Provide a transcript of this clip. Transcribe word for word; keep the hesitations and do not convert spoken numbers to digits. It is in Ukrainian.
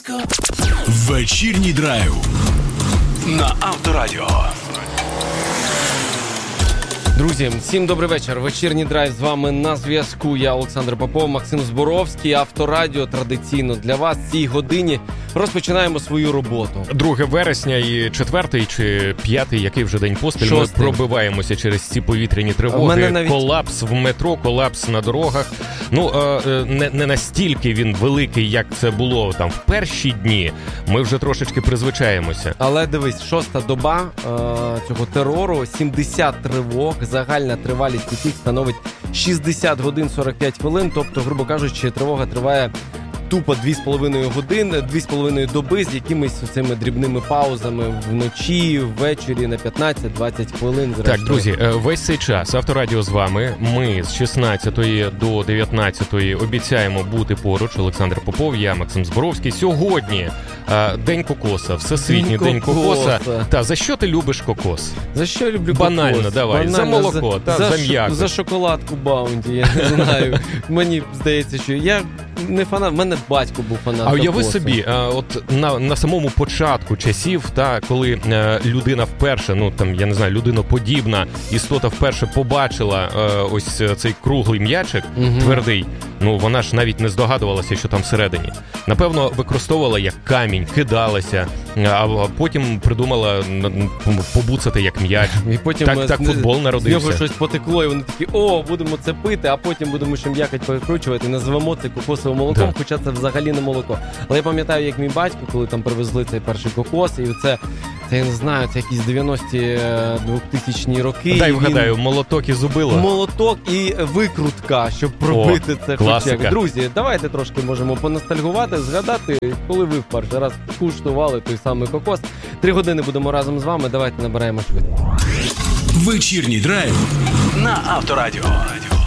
Вечірній драйв на Авторадіо. Друзі, всім добрий вечір. Вечірній драйв з вами на зв'язку. Я Олександр Попов, Максим Зборовський. Авторадіо традиційно для вас в цій годині розпочинаємо свою роботу. друге вересня і четвертий чи п'ятий, який вже день поспіль, Шостий. ми пробиваємося через ці повітряні тривоги. навіть... Колапс в метро, колапс на дорогах. Ну, не, не настільки він великий, як це було там в перші дні. Ми вже трошечки призвичаємося. Але дивись, шоста доба е- цього терору, сімдесят тривог, загальна тривалість яких становить шістдесят годин сорок п'ять хвилин. Тобто, грубо кажучи, тривога триває тупо дві з половиною години, дві з половиною доби з якимись цими дрібними паузами вночі, ввечері на п'ятнадцять-двадцять хвилин. Зрештою. Так, друзі, весь цей час Авторадіо з вами. Ми з шістнадцятої до дев'ятнадцятої обіцяємо бути поруч. Олександр Попов, я Максим Зборовський. Сьогодні День кокоса, Всесвітній День, День кокоса. Та за що ти любиш кокос? За що я люблю Банально, кокос? давай. Банально, за молоко, за, та, за, за м'яко. За шоколадку Баунті, я не знаю. Мені здається, що я не фанат, в мене батько був фанат. А уяви кокосу. собі, а, от на, на самому початку часів, та, коли а, людина вперше, ну там, я не знаю, людиноподібна істота вперше побачила а, ось цей круглий м'ячик, угу. твердий, ну вона ж навіть не здогадувалася, що там всередині. Напевно, використовувала як камінь, кидалася, а потім придумала побуцати як м'яч. І потім так, так футбол народився. З нього щось потекло, і вони такі, о, будемо це пити, а потім будемо ще м'якоть перекручувати, і називемо це кокосовим молоком, да. Хоча це взагалі не молоко. Але я пам'ятаю, як мій батько, коли там привезли цей перший кокос, і це, це я не знаю, це якісь дев'яності двохтисячні роки. Дай вгадаю, він... молоток і зубило. Молоток і викрутка, щоб пробити О, це класика. хоча. Друзі, давайте трошки можемо поностальгувати, згадати, коли ви в перший раз куштували той самий кокос. Три години будемо разом з вами, давайте набираємо швидко. Вечірній драйв на Авторадіо.